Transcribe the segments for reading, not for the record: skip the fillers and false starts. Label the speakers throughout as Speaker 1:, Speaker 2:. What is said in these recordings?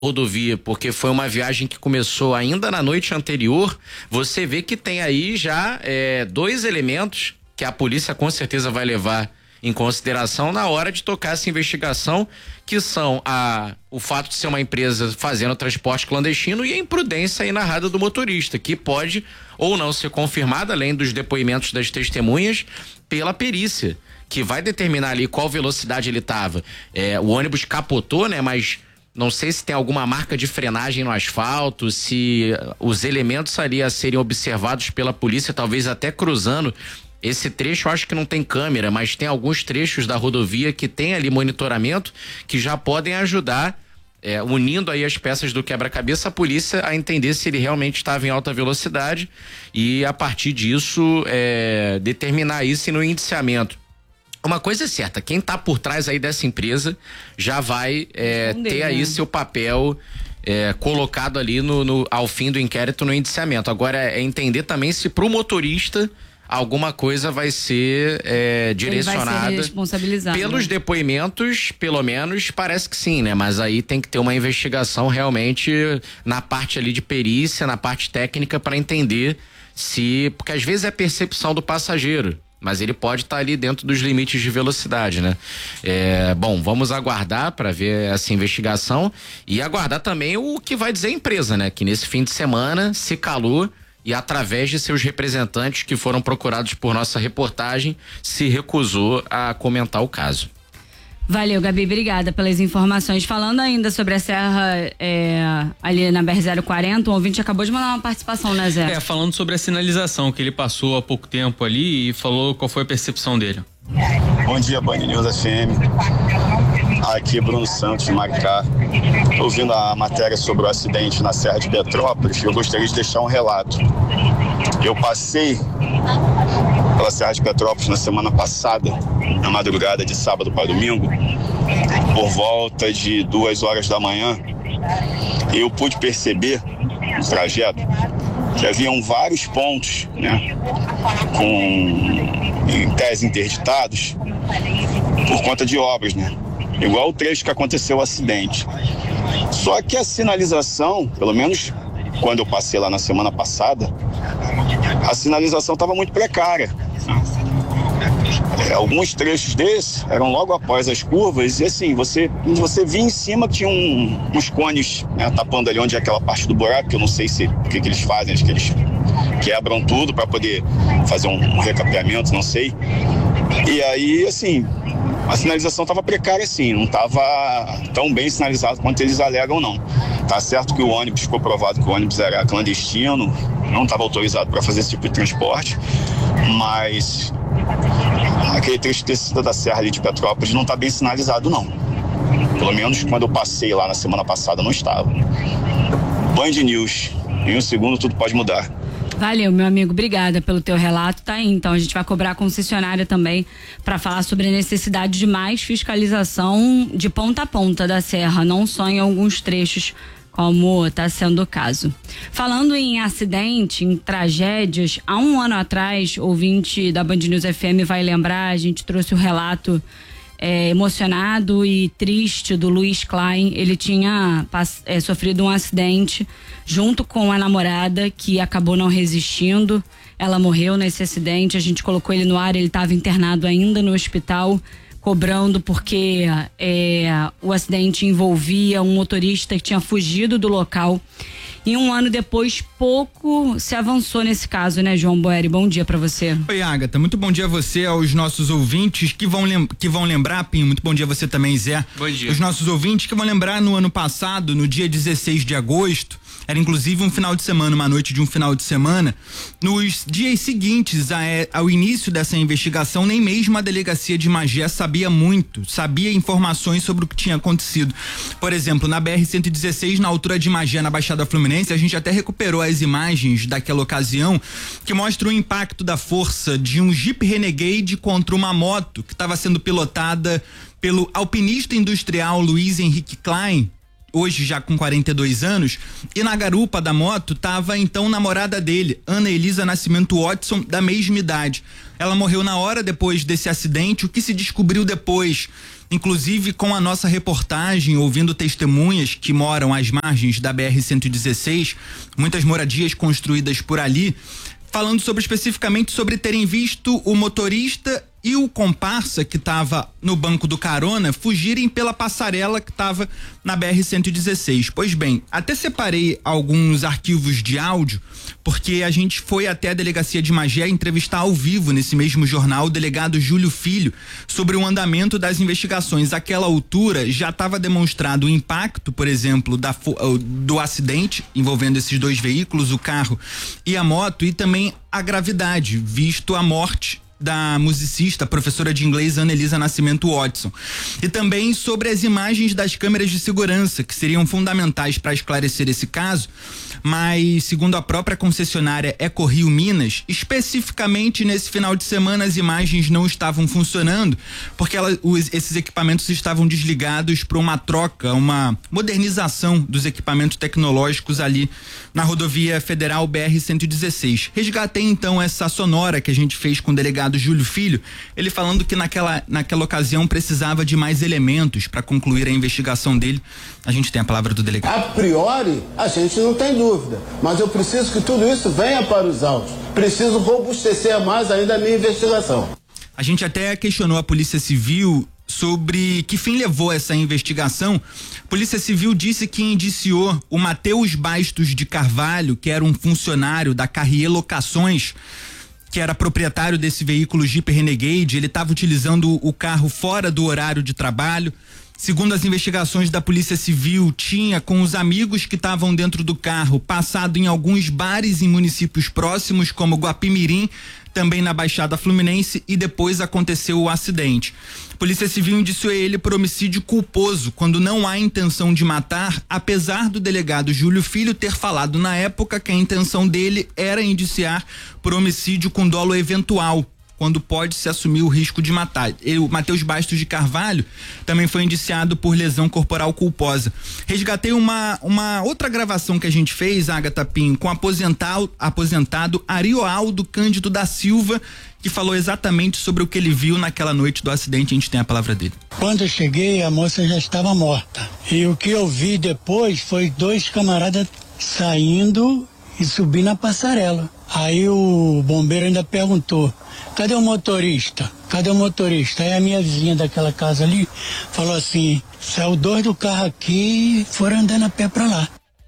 Speaker 1: rodovia, porque foi uma viagem que começou ainda na noite anterior. Você vê que tem aí já 2 elementos que a polícia com certeza vai levar em consideração na hora de tocar essa investigação, que são o fato de ser uma empresa fazendo transporte clandestino e a imprudência aí narrada do motorista, que pode ou não ser confirmada, além dos depoimentos das testemunhas, pela perícia, que vai determinar ali qual velocidade ele estava. O ônibus capotou, né? Mas não sei se tem alguma marca de frenagem no asfalto, se os elementos ali a serem observados pela polícia, talvez até cruzando esse trecho. Eu acho que não tem câmera, mas tem alguns trechos da rodovia que tem ali monitoramento que já podem ajudar, unindo aí as peças do quebra-cabeça, a polícia a entender se ele realmente estava em alta velocidade e a partir disso determinar isso no indiciamento. Uma coisa é certa, quem tá por trás aí dessa empresa já vai ter aí seu papel colocado ali ao fim do inquérito no indiciamento. Agora é entender também se pro motorista alguma coisa vai ser direcionada. Ele vai ser responsabilizado, pelos depoimentos, pelo menos, parece que sim, né? Mas aí tem que ter uma investigação realmente na parte ali de perícia, na parte técnica, para entender porque às vezes é percepção do passageiro, mas ele pode estar ali dentro dos limites de velocidade, né? Bom, vamos aguardar para ver essa investigação e aguardar também o que vai dizer a empresa, né? Que nesse fim de semana se calou e através de seus representantes que foram procurados por nossa reportagem, se recusou a comentar o caso.
Speaker 2: Valeu, Gabi, obrigada pelas informações. Falando ainda sobre a serra ali na BR-040, o ouvinte acabou de mandar uma participação, né, Zé?
Speaker 3: Falando sobre a sinalização que ele passou há pouco tempo ali e falou qual foi a percepção dele.
Speaker 4: Bom dia, Band News FM. Aqui é Bruno Santos, de Maricá. Ouvindo a matéria sobre o acidente na Serra de Petrópolis, eu gostaria de deixar um relato. Eu passei pela Serra de Petrópolis na semana passada, na madrugada de sábado para domingo, por volta de 2 horas da manhã. Eu pude perceber no trajeto que haviam vários pontos, né, em tese interditados por conta de obras, né? Igual o trecho que aconteceu o acidente. Só que a sinalização, pelo menos quando eu passei lá na semana passada, a sinalização estava muito precária. Alguns trechos desses eram logo após as curvas e assim, você via em cima que tinha uns cones, né, tapando ali onde é aquela parte do buraco, que eu não sei o que eles fazem, acho que eles quebram tudo para poder fazer um recapeamento, não sei. E aí, assim, a sinalização estava precária, sim, não estava tão bem sinalizado quanto eles alegam, não. Tá certo que o ônibus, ficou provado que o ônibus era clandestino, não estava autorizado para fazer esse tipo de transporte, mas aquele trecho descida da Serra ali de Petrópolis não está bem sinalizado, não. Pelo menos quando eu passei lá na semana passada não estava. Band News, em um segundo tudo pode mudar.
Speaker 2: Valeu, meu amigo, obrigada pelo teu relato, tá aí. Então a gente vai cobrar a concessionária também para falar sobre a necessidade de mais fiscalização de ponta a ponta da serra, não só em alguns trechos, como está sendo o caso. Falando em acidente, em tragédias, há um ano atrás, ouvinte da Band News FM vai lembrar, a gente trouxe o relato emocionado e triste do Luiz Klein. Ele tinha sofrido um acidente junto com a namorada, que acabou não resistindo. Ela morreu nesse acidente, a gente colocou ele no ar, ele estava internado ainda no hospital, cobrando porque o acidente envolvia um motorista que tinha fugido do local. E um ano depois, pouco se avançou nesse caso, né, João Boeri? Bom dia pra você.
Speaker 5: Oi, Agatha, muito bom dia a você, aos nossos ouvintes que vão lembrar, Pinho, muito bom dia a você também, Zé.
Speaker 3: Bom dia.
Speaker 5: Os nossos ouvintes que vão lembrar no ano passado, no dia 16 de agosto, era inclusive um final de semana, uma noite de um final de semana. Nos dias seguintes ao início dessa investigação, nem mesmo a delegacia de Magé sabia informações sobre o que tinha acontecido. Por exemplo, na BR-116, na altura de Magé, na Baixada Fluminense, a gente até recuperou as imagens daquela ocasião que mostram o impacto da força de um Jeep Renegade contra uma moto que estava sendo pilotada pelo alpinista industrial Luiz Henrique Klein, hoje já com 42 anos, e na garupa da moto estava então namorada dele, Ana Elisa Nascimento Watson, da mesma idade. Ela morreu na hora depois desse acidente. O que se descobriu depois, inclusive com a nossa reportagem, ouvindo testemunhas que moram às margens da BR-116, muitas moradias construídas por ali, falando especificamente sobre terem visto o motorista e o comparsa que estava no banco do carona fugirem pela passarela que estava na BR-116. Pois bem, até separei alguns arquivos de áudio, porque a gente foi até a delegacia de Magé entrevistar ao vivo nesse mesmo jornal o delegado Júlio Filho sobre o andamento das investigações. Àquela altura já estava demonstrado o impacto, por exemplo, do acidente envolvendo esses dois veículos, o carro e a moto, e também a gravidade, visto a morte da musicista, professora de inglês Ana Elisa Nascimento Watson. E também sobre as imagens das câmeras de segurança, que seriam fundamentais para esclarecer esse caso, mas segundo a própria concessionária EcoRio Minas, especificamente nesse final de semana as imagens não estavam funcionando, porque esses equipamentos estavam desligados para uma troca, uma modernização dos equipamentos tecnológicos ali na rodovia federal BR-116. Resgatei então essa sonora que a gente fez com o delegado Júlio Filho, ele falando que naquela ocasião precisava de mais elementos para concluir a investigação dele. A gente tem a palavra do delegado.
Speaker 6: A priori, a gente não tem dúvida, mas eu preciso que tudo isso venha para os autos. Preciso robustecer mais ainda a minha investigação.
Speaker 5: A gente até questionou a Polícia Civil sobre que fim levou essa investigação. A Polícia Civil disse que indiciou o Matheus Bastos de Carvalho, que era um funcionário da Carrier Locações, que era proprietário desse veículo Jeep Renegade. Ele estava utilizando o carro fora do horário de trabalho. Segundo as investigações da Polícia Civil, tinha, com os amigos que estavam dentro do carro, passado em alguns bares em municípios próximos, como Guapimirim, também na Baixada Fluminense, e depois aconteceu o acidente. A Polícia Civil indiciou ele por homicídio culposo, quando não há intenção de matar, apesar do delegado Júlio Filho ter falado na época que a intenção dele era indiciar por homicídio com dolo eventual, quando pode-se assumir o risco de matar. O Matheus Bastos de Carvalho também foi indiciado por lesão corporal culposa. Resgatei uma outra gravação que a gente fez, Agatha Pinho, com o aposentado Arioaldo Cândido da Silva, que falou exatamente sobre o que ele viu naquela noite do acidente. A gente tem a palavra dele.
Speaker 7: Quando eu cheguei, a moça já estava morta. E o que eu vi depois foi dois camaradas saindo e subindo a passarela. Aí o bombeiro ainda perguntou: cadê o motorista? Cadê o motorista? Aí a minha vizinha daquela casa ali falou assim: saiu dois do carro aqui e foram andando a pé pra lá.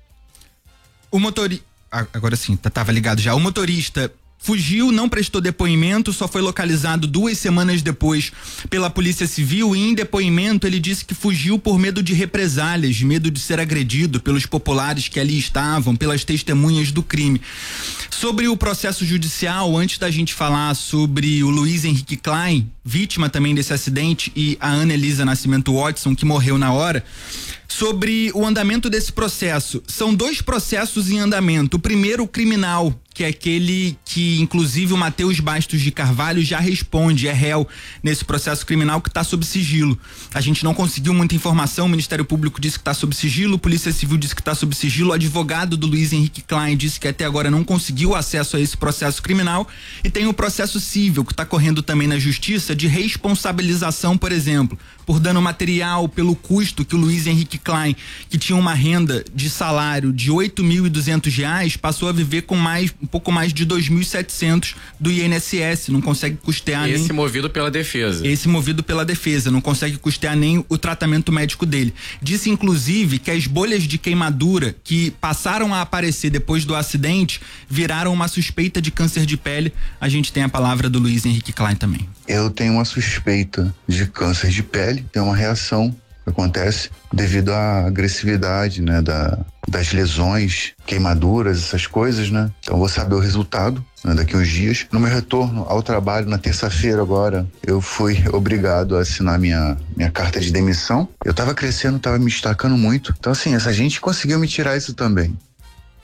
Speaker 5: O motorista, agora sim, tava ligado já. O motorista fugiu, não prestou depoimento, só foi localizado 2 semanas depois pela Polícia Civil, e em depoimento ele disse que fugiu por medo de represálias, medo de ser agredido pelos populares que ali estavam, pelas testemunhas do crime. Sobre o processo judicial, antes da gente falar sobre o Luiz Henrique Klein, vítima também desse acidente, e a Ana Elisa Nascimento Watson, que morreu na hora, sobre o andamento desse processo. São 2 processos em andamento. O primeiro, o criminal, que é aquele que inclusive o Matheus Bastos de Carvalho já responde, é réu nesse processo criminal que está sob sigilo. A gente não conseguiu muita informação, o Ministério Público disse que está sob sigilo, a Polícia Civil disse que está sob sigilo, o advogado do Luiz Henrique Klein disse que até agora não conseguiu acesso a esse processo criminal, e tem o processo civil que está correndo também na Justiça de responsabilização, por exemplo, por dano material, pelo custo que o Luiz Henrique Klein, que tinha uma renda de salário de R$8.200, passou a viver com um pouco mais de 2.700 do INSS, não consegue custear
Speaker 1: esse movido pela defesa.
Speaker 5: Esse movido pela defesa, não consegue custear nem o tratamento médico dele. Disse inclusive que as bolhas de queimadura que passaram a aparecer depois do acidente viraram uma suspeita de câncer de pele. A gente tem a palavra do Luiz Henrique Klein também.
Speaker 8: Eu tenho uma suspeita de câncer de pele, tem uma reação que acontece devido à agressividade, né, das lesões, queimaduras, essas coisas, né? Então vou saber o resultado, né, daqui uns dias. No meu retorno ao trabalho na terça-feira agora, eu fui obrigado a assinar minha carta de demissão. Eu estava crescendo, estava me destacando muito. Então assim, essa gente conseguiu me tirar isso também.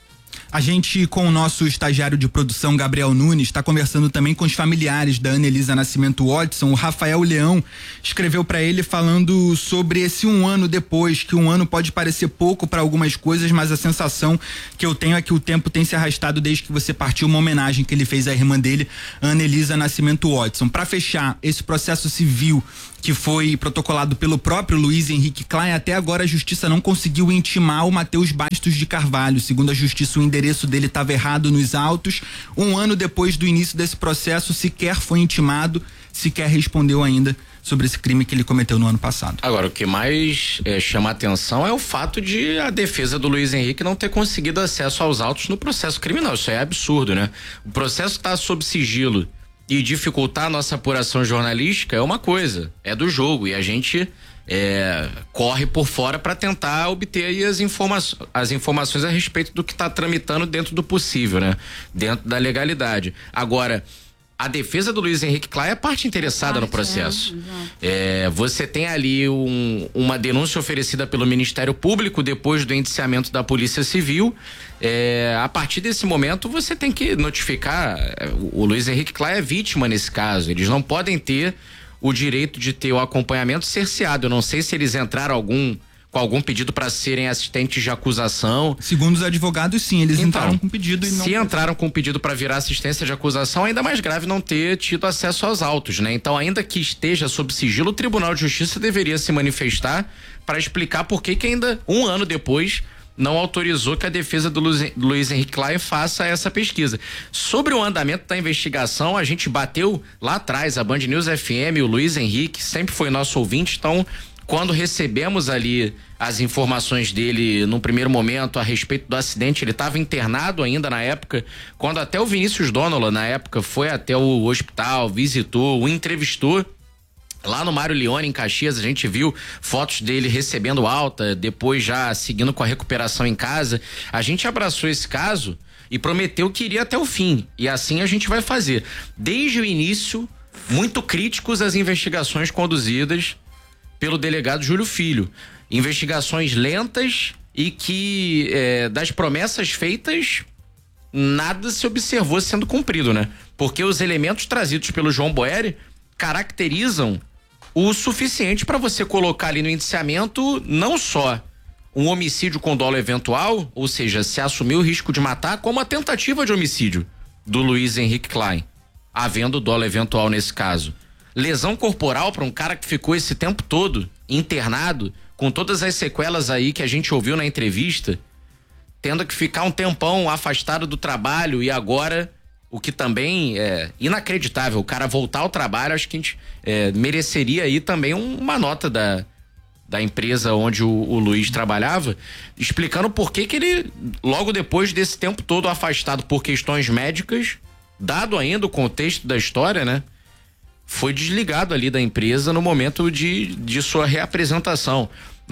Speaker 5: A gente, com o nosso estagiário de produção, Gabriel Nunes, está conversando também com os familiares da Anelisa Nascimento Watson. O Rafael Leão escreveu para ele falando sobre esse 1 ano depois, que 1 ano pode parecer pouco para algumas coisas, mas a sensação que eu tenho é que o tempo tem se arrastado desde que você partiu, uma homenagem que ele fez à irmã dele, Anelisa Nascimento Watson. Para fechar, esse processo civil que foi protocolado pelo próprio Luiz Henrique Klein, até agora a justiça não conseguiu intimar o Matheus Bastos de Carvalho. Segundo a justiça, o endereço dele estava errado nos autos. 1 ano depois do início desse processo, sequer foi intimado, sequer respondeu ainda sobre esse crime que ele cometeu no ano passado.
Speaker 1: Agora, o que mais chama a atenção é o fato de a defesa do Luiz Henrique não ter conseguido acesso aos autos no processo criminal. Isso é absurdo, né? O processo está sob sigilo e dificultar a nossa apuração jornalística é uma coisa, é do jogo, e a gente corre por fora para tentar obter aí as informações a respeito do que está tramitando dentro do possível, né? Dentro da legalidade. Agora, a defesa do Luiz Henrique Klein é parte interessada no processo. Você tem ali uma denúncia oferecida pelo Ministério Público depois do indiciamento da Polícia Civil. A partir desse momento você tem que notificar. O Luiz Henrique Klein é vítima nesse caso. Eles não podem ter o direito de ter o acompanhamento cerceado. Eu não sei se eles entraram com algum pedido para serem assistentes de acusação.
Speaker 5: Segundo os advogados, sim, eles entraram com pedido e não.
Speaker 1: Se entraram com pedido para virar assistência de acusação, ainda mais grave não ter tido acesso aos autos, né? Então, ainda que esteja sob sigilo, o Tribunal de Justiça deveria se manifestar para explicar por que ainda 1 ano depois não autorizou que a defesa do Luiz Henrique Klein faça essa pesquisa. Sobre o andamento da investigação, a gente bateu lá atrás, a Band News FM, o Luiz Henrique sempre foi nosso ouvinte, então quando recebemos ali as informações dele no primeiro momento a respeito do acidente, ele estava internado ainda na época, quando até o Vinícius Donola, na época, foi até o hospital, visitou, o entrevistou lá no Mário Leone, em Caxias. A gente viu fotos dele recebendo alta, depois já seguindo com a recuperação em casa. A gente abraçou esse caso e prometeu que iria até o fim, e assim a gente vai fazer. Desde o início, muito críticos às investigações conduzidas pelo delegado Júlio Filho. Investigações lentas e que das promessas feitas nada se observou sendo cumprido, né? Porque os elementos trazidos pelo João Boeri caracterizam o suficiente para você colocar ali no indiciamento não só um homicídio com dolo eventual, ou seja, se assumir o risco de matar, como a tentativa de homicídio do Luiz Henrique Klein, havendo dolo eventual nesse caso. Lesão corporal para um cara que ficou esse tempo todo internado, com todas as sequelas aí que a gente ouviu na entrevista, tendo que ficar um tempão afastado do trabalho, e agora, o que também é inacreditável, o cara voltar ao trabalho. Acho que a gente mereceria aí também uma nota da empresa onde o Luiz trabalhava, explicando por que ele, logo depois desse tempo todo afastado por questões médicas, dado ainda o contexto da história, né? Foi desligado ali da empresa no momento de sua reapresentação.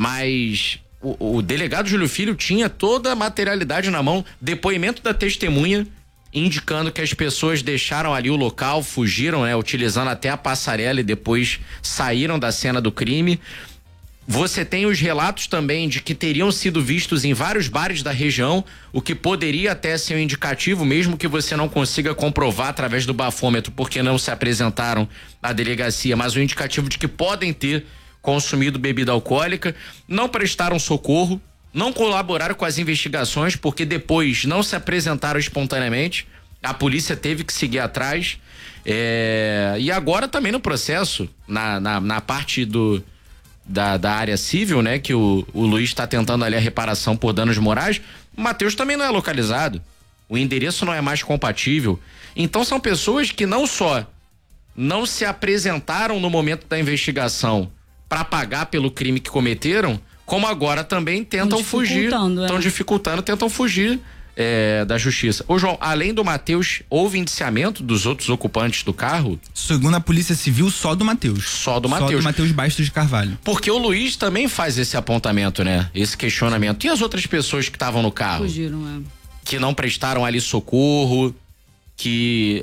Speaker 1: Mas o delegado Júlio Filho tinha toda a materialidade na mão, depoimento da testemunha, indicando que as pessoas deixaram ali o local, fugiram, né? Utilizando até a passarela, e depois saíram da cena do crime. Você tem os relatos também de que teriam sido vistos em vários bares da região, o que poderia até ser um indicativo, mesmo que você não consiga comprovar através do bafômetro, porque não se apresentaram à delegacia, mas um indicativo de que podem ter consumido bebida alcoólica. Não prestaram socorro, não colaboraram com as investigações, porque depois não se apresentaram espontaneamente, a polícia teve que seguir atrás. E agora também no processo, na parte da área civil, né, que o Luiz está tentando ali a reparação por danos morais, o Matheus também não é localizado, o endereço não é mais compatível. Então são pessoas que não só não se apresentaram no momento da investigação para pagar pelo crime que cometeram, como agora também tentam fugir, estão dificultando, tentam fugir da justiça. Ô João, além do Matheus, houve indiciamento dos outros ocupantes do carro?
Speaker 5: Segundo a Polícia Civil, só do Matheus.
Speaker 1: Só do Matheus.
Speaker 5: Só do Matheus Bastos de Carvalho.
Speaker 1: Porque o Luiz também faz esse apontamento, né? Esse questionamento. E as outras pessoas que estavam no carro?
Speaker 2: Fugiram,
Speaker 1: que não prestaram ali socorro, que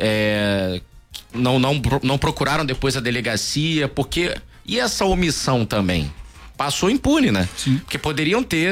Speaker 1: não procuraram depois a delegacia, porque... E essa omissão também? Passou impune, né?
Speaker 5: Sim.
Speaker 1: Porque poderiam ter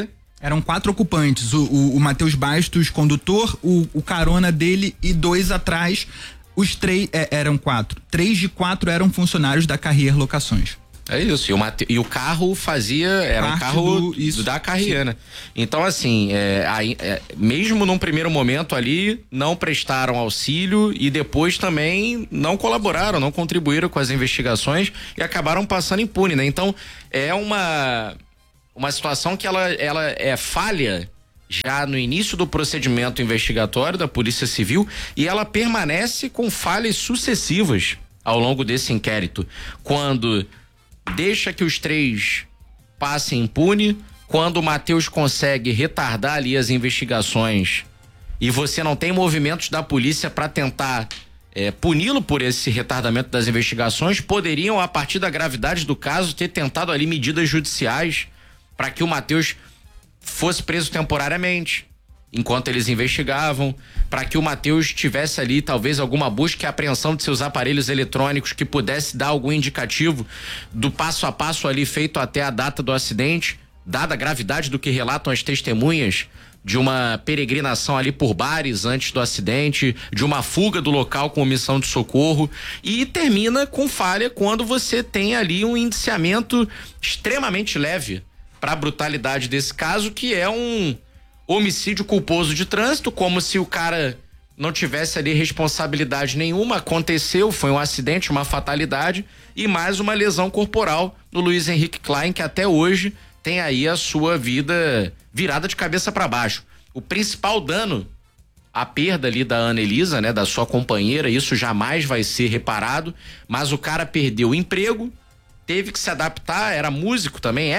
Speaker 5: Eram 4 ocupantes, o Matheus Bastos, condutor, o carona dele e 2 atrás. Os 3 eram 4. 3 de 4 eram funcionários da Carrier Locações.
Speaker 1: É isso, e o carro era um carro da Carrier, né? Então, assim, mesmo num primeiro momento ali, não prestaram auxílio e depois também não colaboraram, não contribuíram com as investigações e acabaram passando impune, né? Então, é uma situação que ela é falha já no início do procedimento investigatório da Polícia Civil e ela permanece com falhas sucessivas ao longo desse inquérito. Quando deixa que os 3 passem impune, quando o Matheus consegue retardar ali as investigações e você não tem movimentos da polícia para tentar puni-lo por esse retardamento das investigações, poderiam, a partir da gravidade do caso, ter tentado ali medidas judiciais para que o Matheus fosse preso temporariamente, enquanto eles investigavam, para que o Matheus tivesse ali talvez alguma busca e apreensão de seus aparelhos eletrônicos que pudesse dar algum indicativo do passo a passo ali feito até a data do acidente, dada a gravidade do que relatam as testemunhas de uma peregrinação ali por bares antes do acidente, de uma fuga do local com omissão de socorro, e termina com falha quando você tem ali um indiciamento extremamente leve para a brutalidade desse caso, que é um homicídio culposo de trânsito, como se o cara não tivesse ali responsabilidade nenhuma, aconteceu, foi um acidente, uma fatalidade, e mais uma lesão corporal no Luiz Henrique Klein, que até hoje tem aí a sua vida virada de cabeça para baixo. O principal dano, a perda ali da Ana Elisa, né, da sua companheira, isso jamais vai ser reparado, mas o cara perdeu o emprego, teve que se adaptar, era músico também,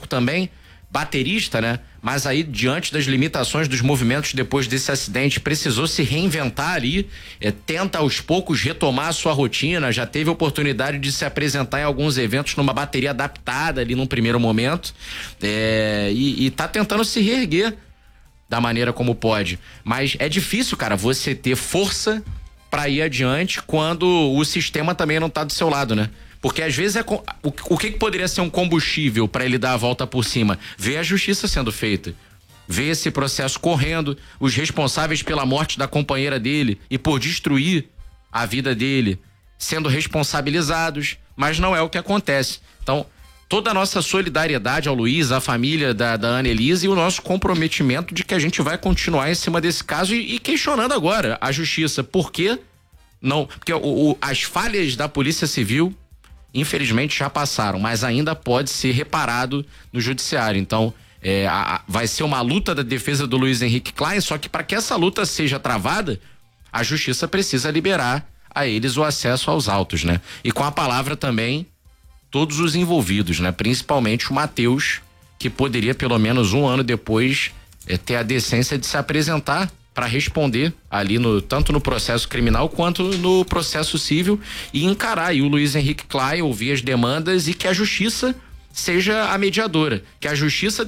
Speaker 1: baterista, né? Mas aí, diante das limitações dos movimentos depois desse acidente, precisou se reinventar ali, tenta aos poucos retomar a sua rotina, já teve oportunidade de se apresentar em alguns eventos numa bateria adaptada ali num primeiro momento, e tá tentando se reerguer da maneira como pode. Mas é difícil, cara, você ter força pra ir adiante quando o sistema também não tá do seu lado, né? Porque às vezes o que poderia ser um combustível para ele dar a volta por cima? Ver a justiça sendo feita, ver esse processo correndo, os responsáveis pela morte da companheira dele e por destruir a vida dele sendo responsabilizados, mas não é o que acontece. Então, toda a nossa solidariedade ao Luiz, à família da Ana Elisa, e o nosso comprometimento de que a gente vai continuar em cima desse caso e questionando agora a justiça. Por que não? Porque as falhas da Polícia Civil, infelizmente, já passaram, mas ainda pode ser reparado no judiciário. Então, vai ser uma luta da defesa do Luiz Henrique Klein, só que para que essa luta seja travada, a justiça precisa liberar a eles o acesso aos autos, né? E com a palavra também todos os envolvidos, né? Principalmente o Matheus, que poderia pelo menos um ano depois ter a decência de se apresentar para responder ali tanto no processo criminal quanto no processo civil e encarar aí o Luiz Henrique Klein, ouvir as demandas e que a justiça seja a mediadora, que a justiça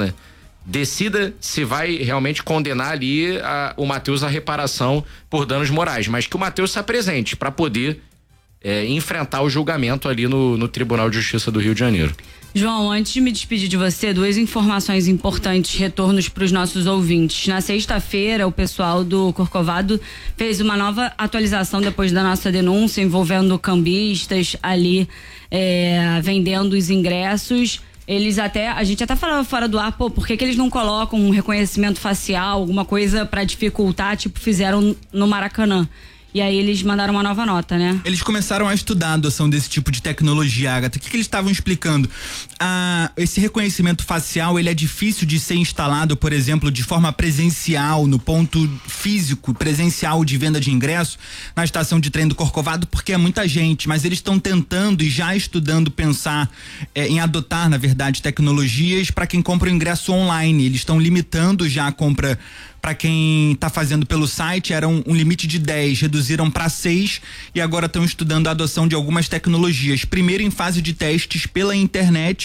Speaker 1: decida se vai realmente condenar ali o Matheus à reparação por danos morais, mas que o Matheus se apresente para poder enfrentar o julgamento ali no Tribunal de Justiça do Rio de Janeiro.
Speaker 2: João, antes de me despedir de você, 2 informações importantes, retornos para os nossos ouvintes. Na sexta-feira, o pessoal do Corcovado fez uma nova atualização depois da nossa denúncia envolvendo cambistas ali vendendo os ingressos. A gente até falava fora do ar, por que eles não colocam um reconhecimento facial, alguma coisa para dificultar, tipo fizeram no Maracanã? E aí eles mandaram uma nova nota, né?
Speaker 5: Eles começaram a estudar a adoção desse tipo de tecnologia, Agatha. O que eles estavam explicando? Esse reconhecimento facial, ele é difícil de ser instalado, por exemplo, de forma presencial, no ponto físico, presencial de venda de ingresso, na estação de trem do Corcovado, porque é muita gente, mas eles estão tentando e já estudando pensar em adotar, na verdade, tecnologias para quem compra o ingresso online. Eles estão limitando já a compra para quem está fazendo pelo site, era um limite de 10, reduziram para 6 e agora estão estudando a adoção de algumas tecnologias. Primeiro em fase de testes pela internet,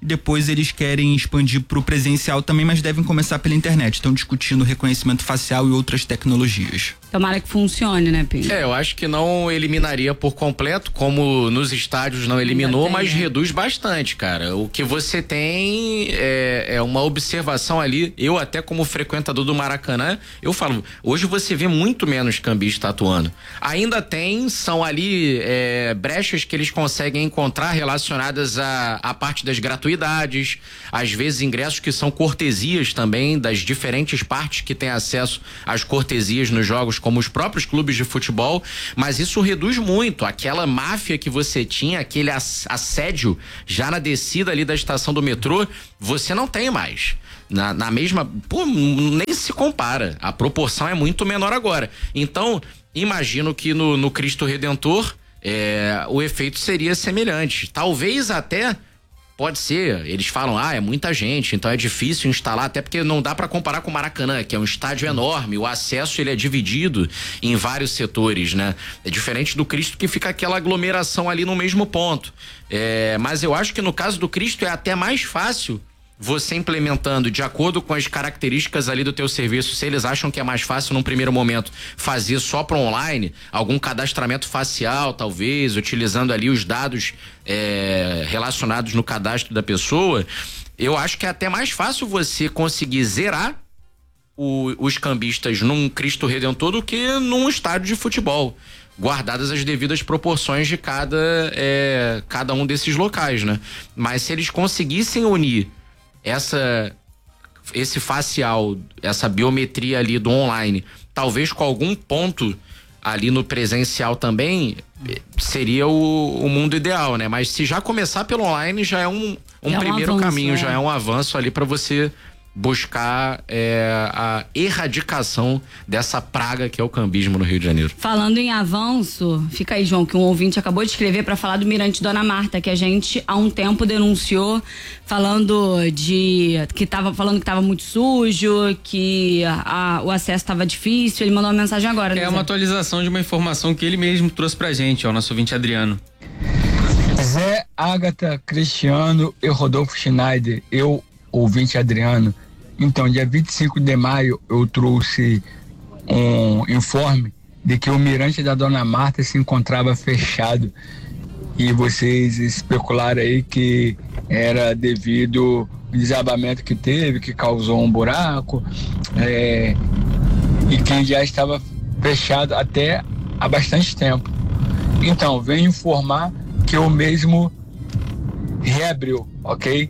Speaker 5: e depois eles querem expandir para o presencial também, mas devem começar pela internet. Estão discutindo reconhecimento facial e outras tecnologias.
Speaker 2: Tomara que funcione, né, Pinho?
Speaker 1: Eu acho que não eliminaria por completo, como nos estádios não eliminou, mas reduz bastante, cara. O que você tem é uma observação ali. Eu até como frequentador do Maracanã, eu falo, hoje você vê muito menos cambista atuando. Ainda são ali brechas que eles conseguem encontrar relacionadas à parte das gratuidades, às vezes ingressos que são cortesias também, das diferentes partes que têm acesso às cortesias nos jogos, como os próprios clubes de futebol, mas isso reduz muito. Aquela máfia que você tinha, aquele assédio já na descida ali da estação do metrô, você não tem mais. Na mesma... Pô, nem se compara. A proporção é muito menor agora. Então, imagino que no Cristo Redentor o efeito seria semelhante. Talvez até... Pode ser, eles falam, é muita gente, então é difícil instalar, até porque não dá para comparar com o Maracanã, que é um estádio enorme, o acesso ele é dividido em vários setores, né? É diferente do Cristo, que fica aquela aglomeração ali no mesmo ponto. Mas eu acho que no caso do Cristo é até mais fácil você implementando de acordo com as características ali do teu serviço. Se eles acham que é mais fácil num primeiro momento fazer só para online, algum cadastramento facial talvez, utilizando ali os dados relacionados no cadastro da pessoa, eu acho que é até mais fácil você conseguir zerar os cambistas num Cristo Redentor do que num estádio de futebol, guardadas as devidas proporções de cada um desses locais, né? Mas se eles conseguissem unir esse facial, essa biometria ali do online, talvez com algum ponto ali no presencial também, seria o mundo ideal, né? Mas se já começar pelo online, já é um primeiro avanço, caminho, já é um avanço ali para você buscar a erradicação dessa praga que é o cambismo no Rio de Janeiro.
Speaker 2: Falando em avanço, fica aí, João, que um ouvinte acabou de escrever para falar do Mirante Dona Marta, que a gente há um tempo denunciou, falando que estava muito sujo, que o acesso estava difícil. Ele mandou uma mensagem agora.
Speaker 3: É uma atualização de uma informação que ele mesmo trouxe pra gente, o nosso ouvinte Adriano.
Speaker 9: Zé, Ágata, Cristiano e Rodolfo Schneider, ouvinte Adriano. Então, dia 25 de maio, eu trouxe um informe de que o Mirante da Dona Marta se encontrava fechado. E vocês especularam aí que era devido ao desabamento que teve, que causou um buraco, e que já estava fechado até há bastante tempo. Então, venho informar que eu mesmo reabriu, ok?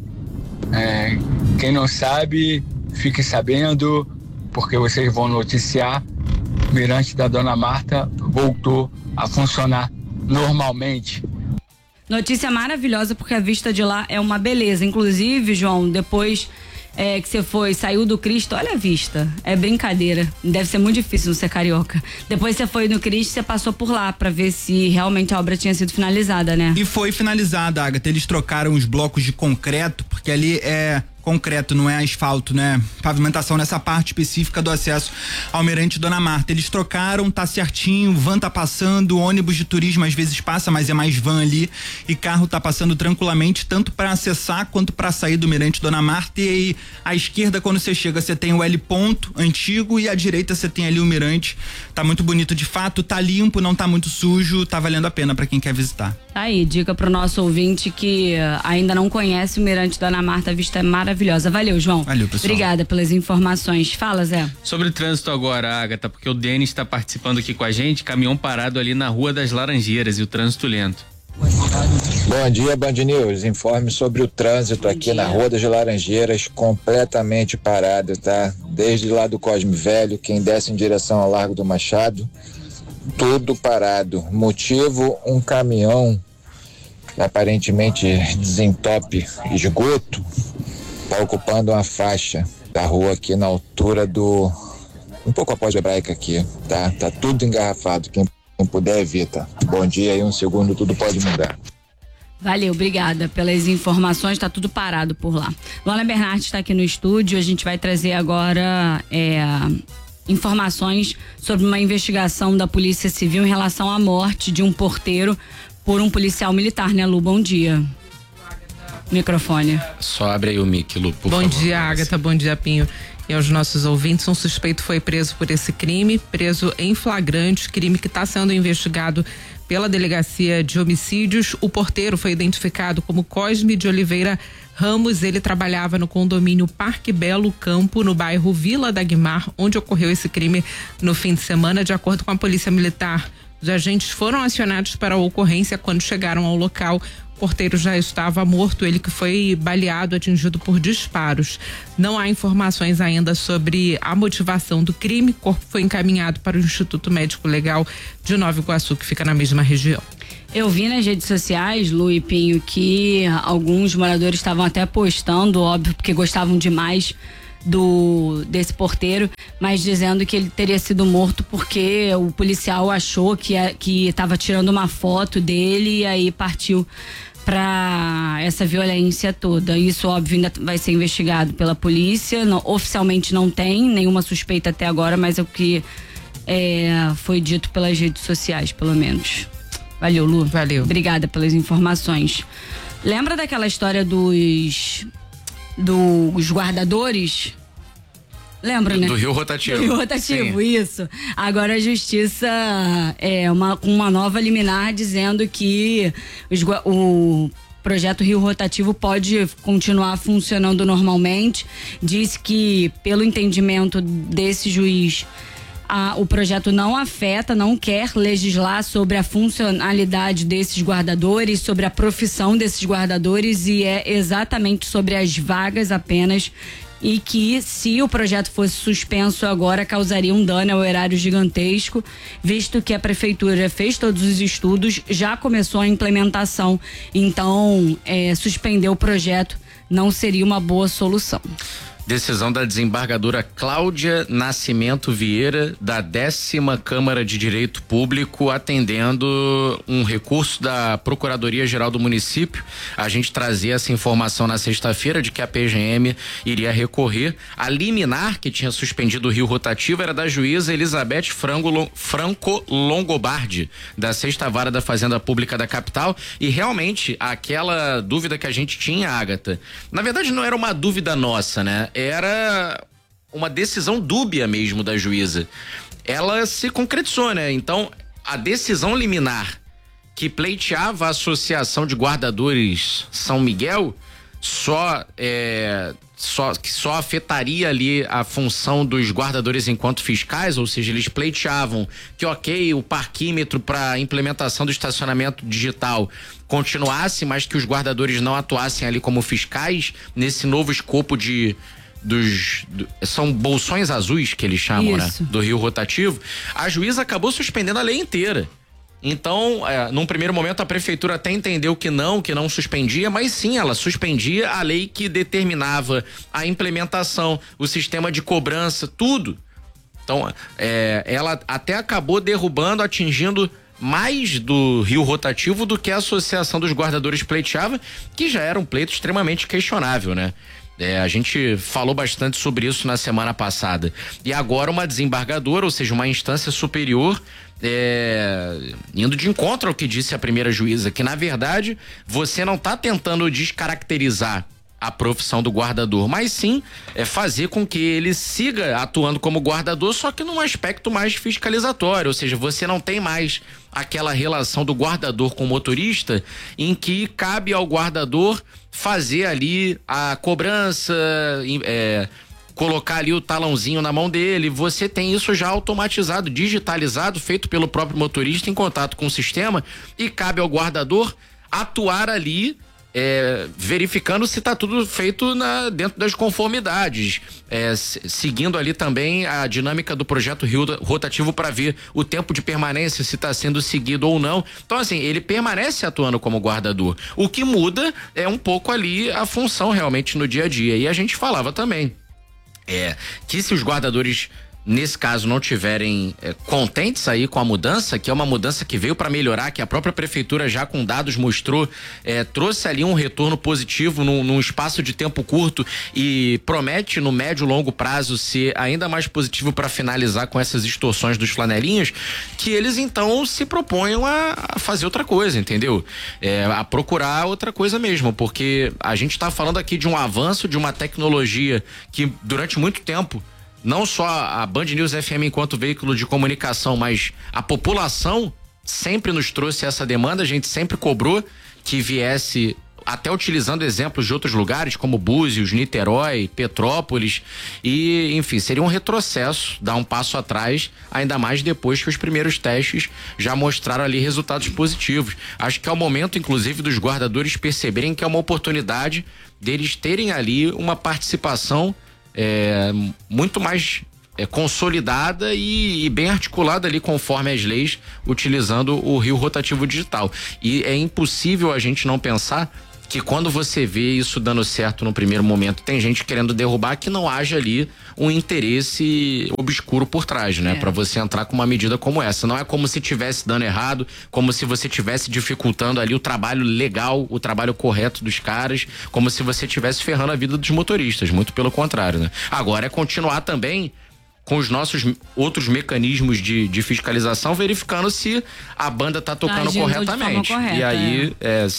Speaker 9: Quem não sabe, fique sabendo, porque vocês vão noticiar. O Mirante da Dona Marta voltou a funcionar normalmente.
Speaker 2: Notícia maravilhosa, porque a vista de lá é uma beleza. Inclusive, João, depois que você saiu do Cristo, olha a vista, é brincadeira, deve ser muito difícil não ser carioca. Depois você foi no Cristo, você passou por lá pra ver se realmente a obra tinha sido finalizada, né?
Speaker 5: E foi finalizada, Agatha. Eles trocaram os blocos de concreto, porque ali é concreto, não é asfalto, né? Pavimentação nessa parte específica do acesso ao Mirante Dona Marta. Eles trocaram, tá certinho, van tá passando, ônibus de turismo às vezes passa, mas é mais van ali, e carro tá passando tranquilamente, tanto para acessar quanto para sair do Mirante Dona Marta. E aí, à esquerda, quando você chega, você tem o L ponto antigo, e à direita você tem ali o Mirante. Tá muito bonito de fato, tá limpo, não tá muito sujo, tá valendo a pena para quem quer visitar.
Speaker 2: Tá aí, dica pro nosso ouvinte que ainda não conhece o Mirante Dona Marta, a vista é maravilhosa. Valeu, João.
Speaker 5: Valeu, pessoal.
Speaker 2: Obrigada pelas informações. Fala, Zé.
Speaker 3: Sobre o trânsito agora, Agatha, porque o Denis está participando aqui com a gente, caminhão parado ali na Rua das Laranjeiras e o trânsito lento.
Speaker 10: Bom dia, Band News. Informe sobre o trânsito aqui na Rua das Laranjeiras, completamente parado, tá? Desde lá do Cosme Velho, quem desce em direção ao Largo do Machado, tudo parado. Motivo, um caminhão que aparentemente desentope esgoto, está ocupando uma faixa da rua aqui na altura um pouco após a Hebraica aqui, tá? Tá tudo engarrafado, quem puder evita. Bom dia, e um segundo tudo pode mudar.
Speaker 2: Valeu, obrigada pelas informações, tá tudo parado por lá. Luana Bernardi está aqui no estúdio, a gente vai trazer agora informações sobre uma investigação da Polícia Civil em relação à morte de um porteiro por um policial militar, né, Lu? Bom dia. microfone.
Speaker 1: Só abre aí o mic, Lu, por favor.
Speaker 11: Bom dia, Agatha, bom dia, Pinho. E aos nossos ouvintes, um suspeito foi preso por esse crime, preso em flagrante, crime que está sendo investigado pela Delegacia de Homicídios. O porteiro foi identificado como Cosme de Oliveira Ramos. Ele trabalhava no condomínio Parque Belo Campo, no bairro Vila da Guimar, onde ocorreu esse crime no fim de semana. De acordo com a Polícia Militar, os agentes foram acionados para a ocorrência. Quando chegaram ao local, o porteiro já estava morto, ele que foi baleado, atingido por disparos. Não há informações ainda sobre a motivação do crime. O corpo foi encaminhado para o Instituto Médico Legal de Nova Iguaçu, que fica na mesma região.
Speaker 2: Eu vi nas redes sociais, Lu e Pinho, que alguns moradores estavam até postando, óbvio, porque gostavam demais desse porteiro, mas dizendo que ele teria sido morto porque o policial achou que estava tirando uma foto dele e aí partiu para essa violência toda. Isso, óbvio, ainda vai ser investigado pela polícia. Não, oficialmente não tem nenhuma suspeita até agora, mas é o que foi dito pelas redes sociais, pelo menos. Valeu, Lu.
Speaker 11: Valeu.
Speaker 2: Obrigada pelas informações. Lembra daquela história dos guardadores? Lembra, né?
Speaker 1: Do Rio Rotativo.
Speaker 2: Do Rio Rotativo,
Speaker 1: sim.
Speaker 2: Isso. Agora a justiça com uma nova liminar dizendo que o projeto Rio Rotativo pode continuar funcionando normalmente. Diz que, pelo entendimento desse juiz, o projeto não afeta, não quer legislar sobre a funcionalidade desses guardadores, sobre a profissão desses guardadores, e é exatamente sobre as vagas apenas, e que, se o projeto fosse suspenso agora, causaria um dano ao erário gigantesco, visto que a prefeitura fez todos os estudos, já começou a implementação, então suspender o projeto não seria uma boa solução.
Speaker 1: Decisão da desembargadora Cláudia Nascimento Vieira, da 10ª Câmara de Direito Público, atendendo um recurso da Procuradoria-Geral do Município. A gente trazia essa informação na sexta-feira de que a PGM iria recorrer. A liminar que tinha suspendido o Rio Rotativo era da juíza Elizabeth Franco Longobardi, da 6ª Vara da Fazenda Pública da capital. E realmente, aquela dúvida que a gente tinha, Agatha, na verdade não era uma dúvida nossa, né? Era uma decisão dúbia mesmo da juíza. Ela se concretizou, né? Então, a decisão liminar que pleiteava a Associação de Guardadores São Miguel só afetaria ali a função dos guardadores enquanto fiscais, ou seja, eles pleiteavam que o parquímetro para implementação do estacionamento digital continuasse, mas que os guardadores não atuassem ali como fiscais nesse novo escopo são bolsões azuis que eles chamam, né? Do Rio Rotativo. A juíza acabou suspendendo a lei inteira. Então, num primeiro momento, a prefeitura até entendeu que não suspendia, mas sim, ela suspendia a lei que determinava a implementação, o sistema de cobrança, tudo. Então, ela até acabou atingindo mais do Rio Rotativo do que a Associação dos Guardadores pleiteava, que já era um pleito extremamente questionável, né? A gente falou bastante sobre isso na semana passada. E agora uma desembargadora, ou seja, uma instância superior, indo de encontro ao que disse a primeira juíza, que na verdade você não está tentando descaracterizar a profissão do guardador, mas sim fazer com que ele siga atuando como guardador, só que num aspecto mais fiscalizatório, ou seja, você não tem mais aquela relação do guardador com o motorista, em que cabe ao guardador fazer ali a cobrança, colocar ali o talãozinho na mão dele. Você tem isso já automatizado, digitalizado, feito pelo próprio motorista em contato com o sistema, e cabe ao guardador atuar ali, verificando se está tudo feito dentro das conformidades, seguindo ali também a dinâmica do projeto Rio Rotativo para ver o tempo de permanência, se está sendo seguido ou não. Então, assim, ele permanece atuando como guardador. O que muda é um pouco ali a função realmente no dia a dia. E a gente falava também que se os guardadores nesse caso não tiverem contentes aí com a mudança, que é uma mudança que veio para melhorar, que a própria prefeitura já com dados mostrou, trouxe ali um retorno positivo num espaço de tempo curto e promete no médio e longo prazo ser ainda mais positivo para finalizar com essas extorsões dos flanelinhas, que eles então se proponham a fazer outra coisa, entendeu? A procurar outra coisa mesmo, porque a gente tá falando aqui de um avanço, de uma tecnologia que durante muito tempo não só a Band News FM enquanto veículo de comunicação, mas a população sempre nos trouxe essa demanda, a gente sempre cobrou que viesse, até utilizando exemplos de outros lugares como Búzios, Niterói, Petrópolis, e enfim, seria um retrocesso, dar um passo atrás, ainda mais depois que os primeiros testes já mostraram ali resultados positivos. Acho que é o momento, inclusive, dos guardadores perceberem que é uma oportunidade deles terem ali uma participação muito mais consolidada e bem articulada ali conforme as leis, utilizando o Rio Rotativo Digital. E é impossível a gente não pensar que quando você vê isso dando certo no primeiro momento, tem gente querendo derrubar, que não haja ali um interesse obscuro por trás, né? Pra você entrar com uma medida como essa. Não é como se tivesse dando errado, como se você tivesse dificultando ali o trabalho legal, o trabalho correto dos caras, como se você tivesse ferrando a vida dos motoristas, muito pelo contrário, né? Agora é continuar também com os nossos outros mecanismos de fiscalização, verificando se a banda tá tocando corretamente. E aí,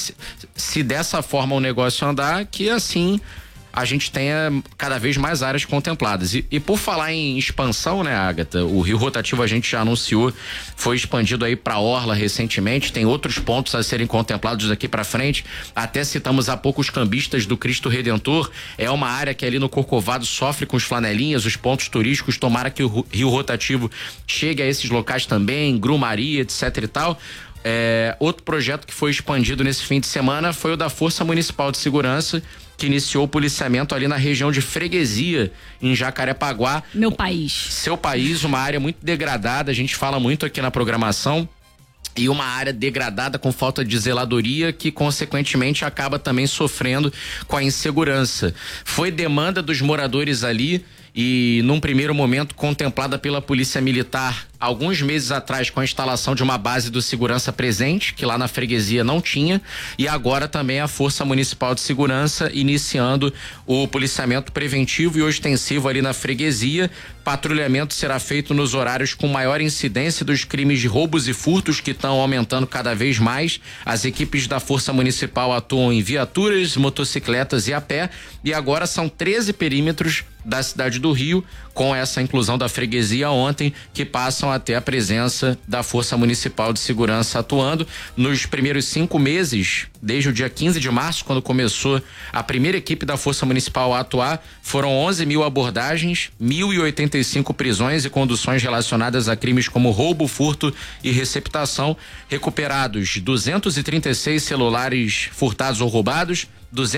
Speaker 1: se dessa forma o negócio andar, que assim a gente tenha cada vez mais áreas contempladas. E por falar em expansão, né, Agatha, o Rio Rotativo a gente já anunciou, foi expandido aí para Orla recentemente, tem outros pontos a serem contemplados daqui para frente, até citamos há pouco os cambistas do Cristo Redentor, é uma área que ali no Corcovado sofre com os flanelinhas, os pontos turísticos, tomara que o Rio Rotativo chegue a esses locais também, Grumaria, etc e tal. Outro projeto que foi expandido nesse fim de semana foi o da Força Municipal de Segurança, que iniciou o policiamento ali na região de Freguesia, em Jacarepaguá.
Speaker 2: Meu país.
Speaker 1: Seu país, uma área muito degradada, a gente fala muito aqui na programação, e uma área degradada com falta de zeladoria que consequentemente acaba também sofrendo com a insegurança. Foi demanda dos moradores ali e num primeiro momento contemplada pela Polícia Militar alguns meses atrás com a instalação de uma base do segurança presente, que lá na freguesia não tinha, e agora também a Força Municipal de Segurança iniciando o policiamento preventivo e ostensivo ali na freguesia. Patrulhamento será feito nos horários com maior incidência dos crimes de roubos e furtos, que estão aumentando cada vez mais. As equipes da Força Municipal atuam em viaturas, motocicletas e a pé, e agora são 13 perímetros da cidade do Rio, com essa inclusão da freguesia ontem, que passam a ter a presença da Força Municipal de Segurança atuando. Nos primeiros 5 meses, desde o dia 15 de março, quando começou a primeira equipe da Força Municipal a atuar, foram 11 mil abordagens, 1.085 prisões e conduções relacionadas a crimes como roubo, furto e receptação, recuperados 236 celulares furtados ou roubados,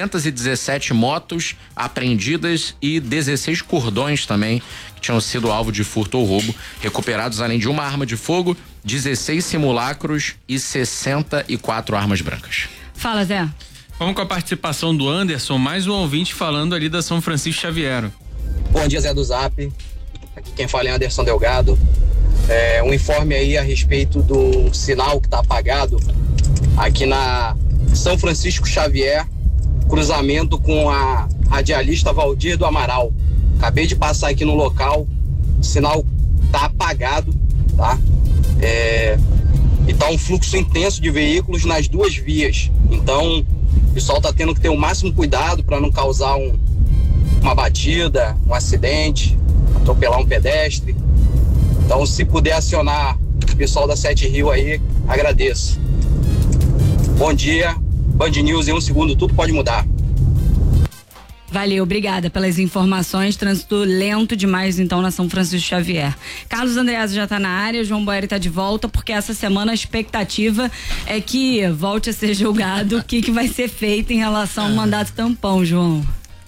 Speaker 1: 217 motos apreendidas e 16 cordões também que tinham sido alvo de furto ou roubo recuperados, além de uma arma de fogo, 16 simulacros e 64 armas brancas.
Speaker 2: Fala, Zé.
Speaker 3: Vamos com a participação do Anderson, mais um ouvinte falando ali da São Francisco Xavier.
Speaker 12: Bom dia, Zé do Zap. Aqui quem fala é Anderson Delgado. Um informe aí a respeito do sinal que está apagado aqui na São Francisco Xavier, cruzamento com a radialista Valdir do Amaral. Acabei de passar aqui no local, o sinal tá apagado, tá? E tá um fluxo intenso de veículos nas duas vias. Então, o pessoal tá tendo que ter o máximo cuidado para não causar uma batida, um acidente, atropelar um pedestre. Então, se puder acionar o pessoal da 7 Rio aí, agradeço. Bom dia. Band News em 1 segundo, tudo pode mudar.
Speaker 2: Valeu, obrigada pelas informações. Trânsito lento demais, então, na São Francisco Xavier. Carlos Andreasa já está na área, João Boeri está de volta, porque essa semana a expectativa é que volte a ser julgado o que vai ser feito em relação ao mandato tampão, João.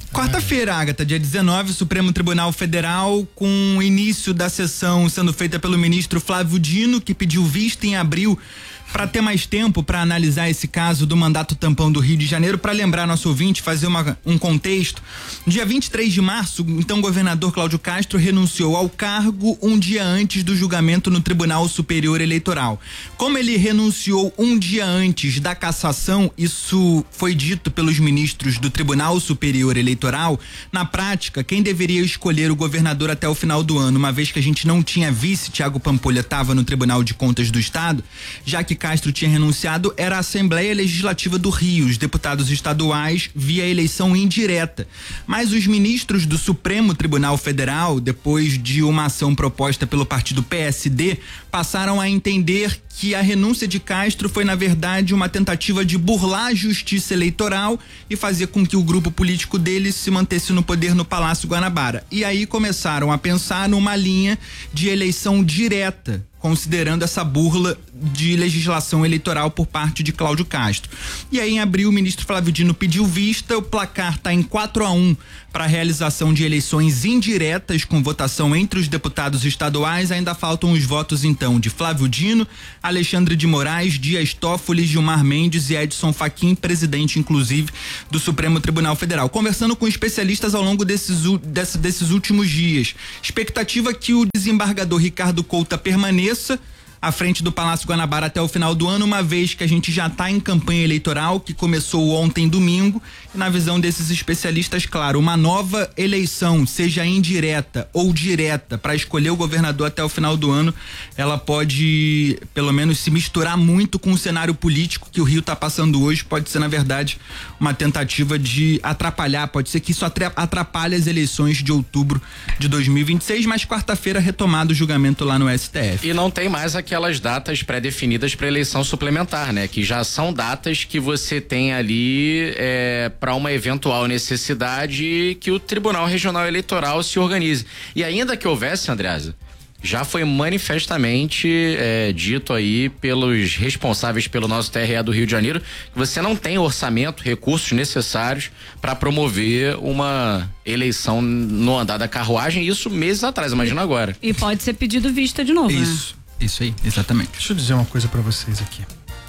Speaker 5: Quarta-feira, Agatha, dia 19, Supremo Tribunal Federal, com o início da sessão sendo feita pelo ministro Flávio Dino, que pediu vista em abril para ter mais tempo para analisar esse caso do mandato tampão do Rio de Janeiro. Para lembrar nosso ouvinte, fazer um contexto, dia 23 de março, então o governador Cláudio Castro renunciou ao cargo um dia antes do julgamento no Tribunal Superior Eleitoral. Como ele renunciou um dia antes da cassação, isso foi dito pelos ministros do Tribunal Superior Eleitoral. Na prática, quem deveria escolher o governador até o final do ano, uma vez que a gente não tinha vice, Thiago Pampolha estava no Tribunal de Contas do Estado, já que Castro tinha renunciado, era a Assembleia Legislativa do Rio, os deputados estaduais via eleição indireta. Mas os ministros do Supremo Tribunal Federal, depois de uma ação proposta pelo partido PSD, passaram a entender que a renúncia de Castro foi, na verdade, uma tentativa de burlar a justiça eleitoral e fazer com que o grupo político dele se mantesse no poder no Palácio Guanabara. E aí começaram a pensar numa linha de eleição direta, considerando essa burla de legislação eleitoral por parte de Cláudio Castro. E aí, em abril, o ministro Flávio Dino pediu vista, o placar está em 4-1 para a realização de eleições indiretas com votação entre os deputados estaduais. Ainda faltam os votos, então, de Flávio Dino, Alexandre de Moraes, Dias Toffoli, Gilmar Mendes e Edson Fachin, presidente, inclusive, do Supremo Tribunal Federal. Conversando com especialistas ao longo desses últimos dias, expectativa que o desembargador Ricardo Couta permaneça à frente do Palácio Guanabara até o final do ano, uma vez que a gente já está em campanha eleitoral, que começou ontem, domingo, e na visão desses especialistas, claro, uma nova eleição, seja indireta ou direta, para escolher o governador até o final do ano, ela pode, pelo menos, se misturar muito com o cenário político que o Rio está passando hoje. Pode ser, na verdade, uma tentativa de atrapalhar, pode ser que isso atrapalhe as eleições de outubro de 2026, mas quarta-feira retomado o julgamento lá no STF.
Speaker 1: E não tem mais aquelas datas pré-definidas para eleição suplementar, né? Que já são datas que você tem ali para uma eventual necessidade que o Tribunal Regional Eleitoral se organize. E ainda que houvesse, Andreasa, já foi manifestamente dito aí pelos responsáveis pelo nosso TRE do Rio de Janeiro que você não tem orçamento, recursos necessários para promover uma eleição no andar da carruagem, isso meses atrás, imagina agora.
Speaker 2: E pode ser pedido vista de novo,
Speaker 5: Isso.
Speaker 2: né?
Speaker 5: Isso aí, exatamente.
Speaker 13: Deixa eu dizer uma coisa pra vocês aqui.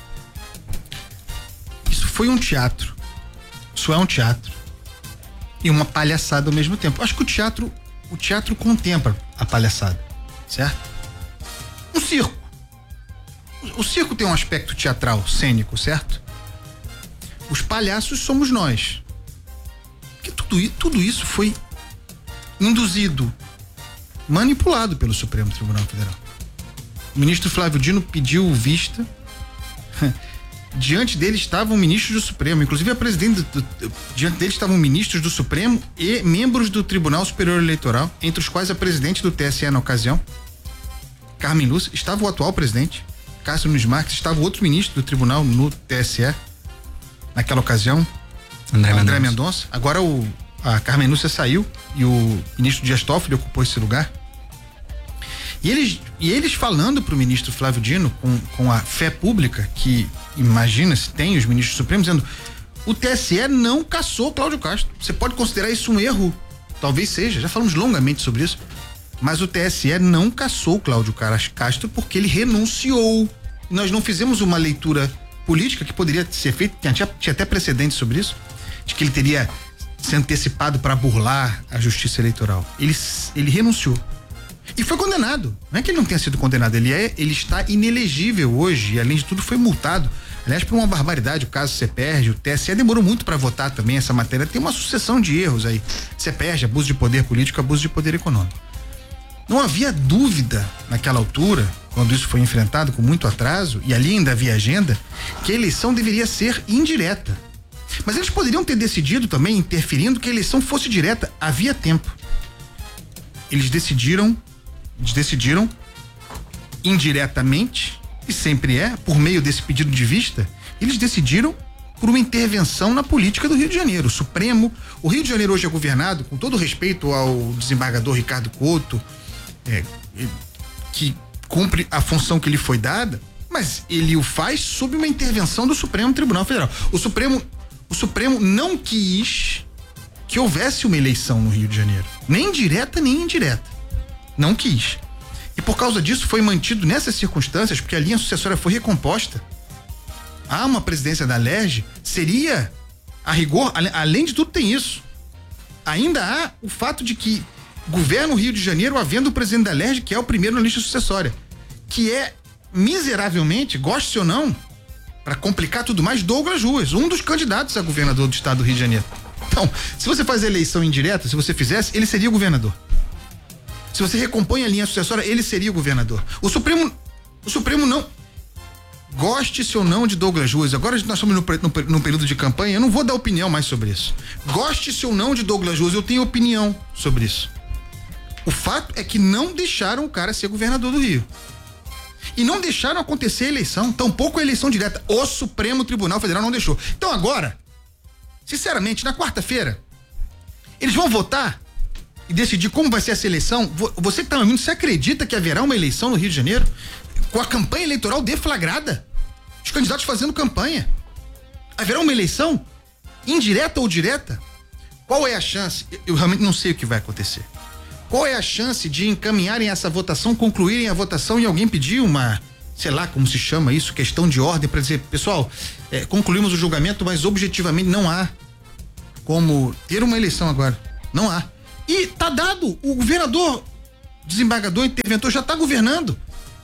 Speaker 13: Isso foi um teatro. Isso é um teatro. E uma palhaçada ao mesmo tempo. Eu acho que o teatro contempla a palhaçada, certo? Um circo. O circo tem um aspecto teatral, cênico, certo? Os palhaços somos nós. Porque tudo isso foi induzido, manipulado pelo Supremo Tribunal Federal. O ministro Flávio Dino pediu vista. Diante dele estavam ministros do Supremo, inclusive a presidente diante dele estavam ministros do Supremo e membros do Tribunal Superior Eleitoral, entre os quais a presidente do TSE na ocasião, Carmen Lúcia, estava o atual presidente, Cássio Nunes Marques, estava o outro ministro do tribunal no TSE naquela ocasião, André Mendonça. Agora a Carmen Lúcia saiu e o ministro Dias Toffoli ocupou esse lugar. E eles falando pro ministro Flávio Dino com a fé pública que, imagina, se tem os ministros supremos, dizendo: o TSE não cassou Cláudio Castro. Você pode considerar isso um erro? Talvez seja, já falamos longamente sobre isso. Mas o TSE não cassou Cláudio Castro porque ele renunciou. Nós não fizemos uma leitura política que poderia ser feita, tinha até precedentes sobre isso, de que ele teria se antecipado para burlar a justiça eleitoral. Ele renunciou. E foi condenado. Não é que ele não tenha sido condenado, ele está inelegível hoje e, além de tudo, foi multado. Aliás, por uma barbaridade, o caso CEPERJ, o TSE demorou muito para votar também essa matéria. Tem uma sucessão de erros aí. CEPERJ, abuso de poder político, abuso de poder econômico. Não havia dúvida naquela altura, quando isso foi enfrentado com muito atraso, e ali ainda havia agenda, que a eleição deveria ser indireta. Mas eles poderiam ter decidido também, interferindo, que a eleição fosse direta. Havia tempo. Eles decidiram indiretamente, e sempre por meio desse pedido de vista, eles decidiram por uma intervenção na política do Rio de Janeiro. O Rio de Janeiro hoje é governado, com todo respeito ao desembargador Ricardo Couto, que cumpre a função que lhe foi dada, mas ele o faz sob uma intervenção do Supremo Tribunal Federal. O Supremo não quis que houvesse uma eleição no Rio de Janeiro. Nem direta, nem indireta. Não quis. E por causa disso foi mantido nessas circunstâncias, porque a linha sucessória foi recomposta. Há uma presidência da Alerj, seria, a rigor, além de tudo tem isso. Ainda há o fato de que governa o Rio de Janeiro havendo o presidente da Alerj, que é o primeiro na lista sucessória, que é miseravelmente, goste ou não, para complicar tudo mais, Douglas Ruas, um dos candidatos a governador do estado do Rio de Janeiro. Então, se você faz a eleição indireta, se você fizesse, ele seria o governador. Se você recompõe a linha sucessória, ele seria o governador. O Supremo não, goste-se ou não de Douglas Ruas, agora nós estamos no período de campanha, eu não vou dar opinião mais sobre isso. Goste-se ou não de Douglas Ruas, eu tenho opinião sobre isso. O fato é que não deixaram o cara ser governador do Rio. E não deixaram acontecer a eleição, tampouco a eleição direta. O Supremo Tribunal Federal não deixou. Então agora, sinceramente, na quarta-feira, eles vão votar e decidir como vai ser essa eleição. Você que está ouvindo, você acredita que haverá uma eleição no Rio de Janeiro com a campanha eleitoral deflagrada? Os candidatos fazendo campanha. Haverá uma eleição indireta ou direta? Qual é a chance? Eu realmente não sei o que vai acontecer. Qual é a chance de encaminharem essa votação, concluírem a votação e alguém pedir uma, sei lá como se chama isso, questão de ordem para dizer, pessoal, concluímos o julgamento, mas objetivamente não há como ter uma eleição agora. Não há. E tá dado, o governador, desembargador, interventor já está governando.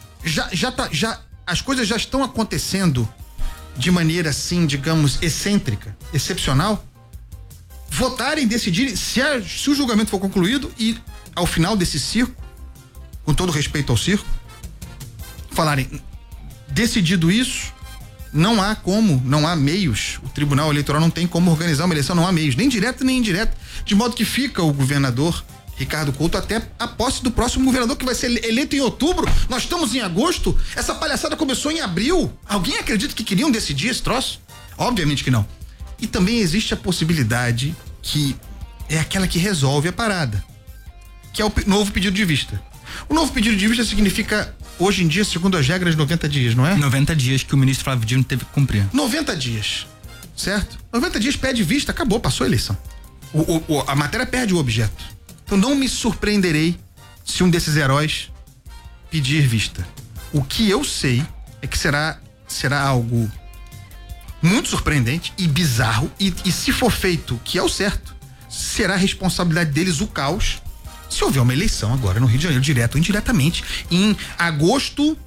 Speaker 13: As coisas já estão acontecendo de maneira assim, digamos, excêntrica, excepcional. Votarem, decidirem, se o julgamento for concluído e ao final desse circo, com todo respeito ao circo, falarem, decidido isso, não há como, não há meios, o Tribunal Eleitoral não tem como organizar uma eleição, não há meios, nem direto nem indireto, de modo que fica o governador Ricardo Couto até a posse do próximo governador, que vai ser eleito em outubro. Nós estamos em agosto, essa palhaçada começou em abril. Alguém acredita que queriam decidir esse troço? Obviamente que não. E também existe a possibilidade que é aquela que resolve a parada, que é o novo pedido de vista. O novo pedido de vista significa, hoje em dia, segundo as regras, 90 dias, não é?
Speaker 5: 90 dias que o ministro Flávio Dino teve que cumprir.
Speaker 13: 90 dias, certo? 90 dias pede vista, acabou, passou a eleição. A matéria perde o objeto. Então não me surpreenderei se um desses heróis pedir vista. O que eu sei é que será algo muito surpreendente e bizarro, e se for feito, que é o certo, será a responsabilidade deles o caos se houver uma eleição agora no Rio de Janeiro, direto ou indiretamente, em agosto.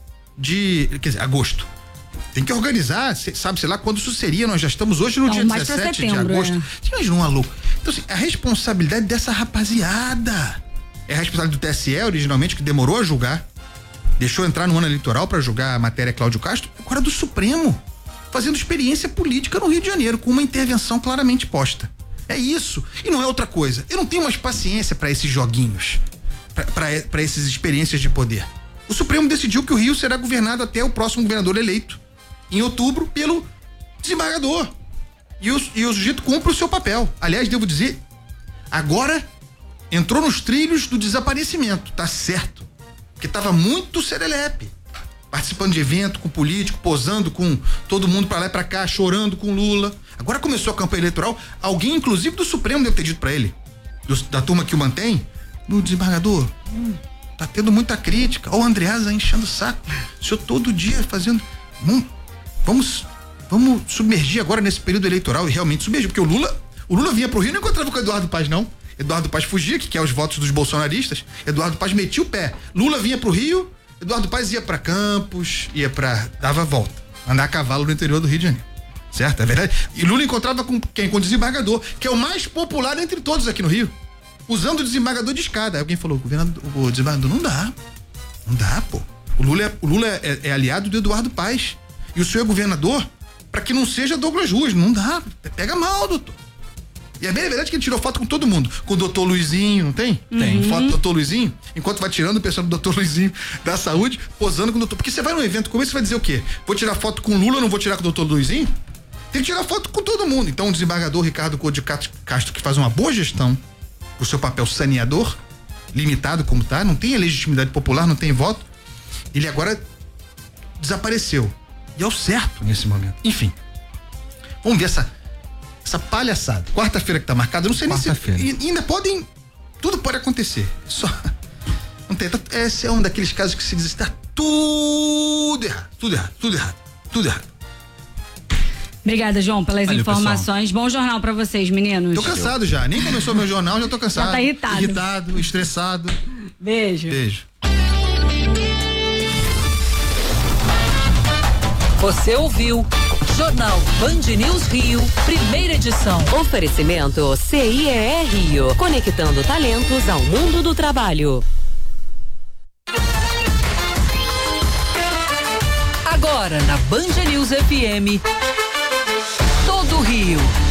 Speaker 13: Agosto. Tem que organizar, sabe, sei lá quando isso seria, nós já estamos hoje no dia 17 de agosto. Você imagina um maluco. Então, assim, a responsabilidade dessa rapaziada é a responsabilidade do TSE, originalmente, que demorou a julgar, deixou entrar no ano eleitoral para julgar a matéria Cláudio Castro, agora do Supremo, fazendo experiência política no Rio de Janeiro, com uma intervenção claramente posta. É isso, e não é outra coisa. Eu não tenho mais paciência para esses joguinhos, para essas experiências de poder. O Supremo decidiu que o Rio será governado até o próximo governador eleito, em outubro, pelo desembargador. E o sujeito cumpre o seu papel. Aliás, devo dizer, agora entrou nos trilhos do desaparecimento, tá certo? Porque tava muito serelepe, participando de evento com político, posando com todo mundo pra lá e pra cá, chorando com Lula. Agora começou a campanha eleitoral, alguém inclusive do Supremo deve ter dito pra ele, da turma que o mantém, no desembargador, tá tendo muita crítica, ó o Andreasa enchendo o saco, o senhor todo dia fazendo, vamos submergir agora nesse período eleitoral, e realmente submergir, porque o Lula vinha pro Rio e não encontrava com o Eduardo Paz, não. Eduardo Paz fugia, que quer os votos dos bolsonaristas, Eduardo Paz metia o pé, Lula vinha pro Rio, Eduardo Paz ia pra Campos, dava a volta, andar a cavalo no interior do Rio de Janeiro, certo? É verdade? E Lula encontrava com quem? Com o desembargador, que é o mais popular entre todos aqui no Rio, usando o desembargador de escada. Aí alguém falou, o desembargador não dá, pô. O Lula é aliado do Eduardo Paz, e o senhor é governador pra que não seja Douglas Ruas, não dá, pega mal, doutor. E é bem verdade que ele tirou foto com todo mundo, com o doutor Luizinho, não tem? Tem. Foto do doutor Luizinho, enquanto vai tirando o pessoal do doutor Luizinho da saúde, posando com o doutor, porque você vai num evento como esse, você vai dizer o quê? Vou tirar foto com o Lula, não vou tirar com o doutor Luizinho? Tem que tirar foto com todo mundo. Então o desembargador Ricardo Couto de Castro, que faz uma boa gestão, o seu papel saneador, limitado como tá, não tem a legitimidade popular, não tem voto, ele agora desapareceu. E é o certo nesse momento. Enfim, vamos ver essa Essa palhaçada. Quarta-feira que tá marcada, eu não sei nem se. E ainda podem. Tudo pode acontecer. Só. Não tem. Esse é um daqueles casos que se diz: tá tudo errado, tudo errado, tudo errado, tudo errado.
Speaker 2: Obrigada, João, pelas informações.
Speaker 13: Pessoal.
Speaker 2: Bom jornal pra vocês, meninos.
Speaker 13: Tô cansado já. Nem começou meu jornal, já tô cansado.
Speaker 2: Já tá irritado.
Speaker 13: Irritado, estressado.
Speaker 2: Beijo.
Speaker 13: Beijo.
Speaker 14: Você ouviu Jornal Band News Rio, primeira edição.
Speaker 15: Oferecimento CIEE Rio, conectando talentos ao mundo do trabalho.
Speaker 14: Agora na Band News FM, todo Rio